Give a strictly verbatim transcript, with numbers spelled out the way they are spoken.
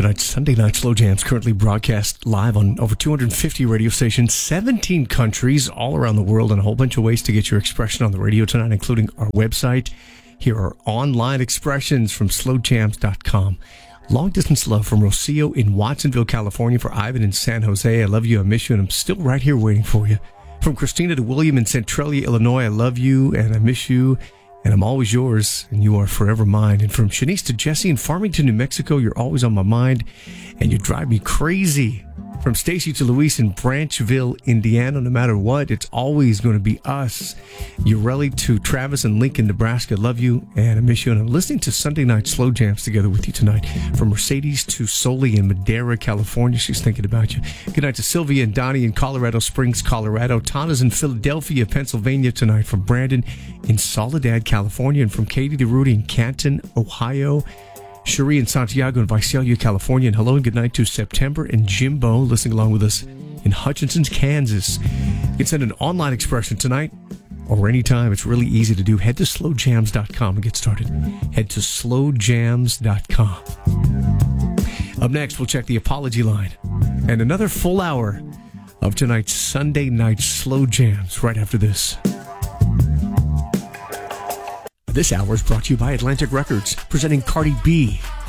tonight's Sunday Night Slow Jams, currently broadcast live on over two hundred fifty radio stations, seventeen countries all around the world, and a whole bunch of ways to get your expression on the radio tonight, including our website. Here are online expressions from slow jams dot com. Long distance love from Rocio in Watsonville, California, for Ivan in San Jose. I love you, I miss you, and I'm still right here waiting for you. From Christina to William in Centralia, Illinois, I love you and I miss you, and I'm always yours, and you are forever mine. And from Shanice to Jesse in Farmington, New Mexico, you're always on my mind, and you drive me crazy. From Stacy to Luis in Branchville, Indiana, no matter what, it's always going to be us. Ureli to Travis in Lincoln, Nebraska, love you, and I miss you. And I'm listening to Sunday Night Slow Jams together with you tonight. From Mercedes to Soli in Madera, California, she's thinking about you. Good night to Sylvia and Donnie in Colorado Springs, Colorado. Tana's in Philadelphia, Pennsylvania tonight. From Brandon in Soledad, California. And from Katie to Rudy in Canton, Ohio. Cherie in Santiago and Visalia, California. And hello and good night to September and Jimbo, listening along with us in Hutchinson, Kansas. You can send an online expression tonight or anytime. It's really easy to do. Head to slow jams dot com and get started. Head to slow jams dot com. Up next, we'll check the apology line and another full hour of tonight's Sunday Night Slow Jams right after this. This hour is brought to you by Atlantic Records, presenting Cardi B.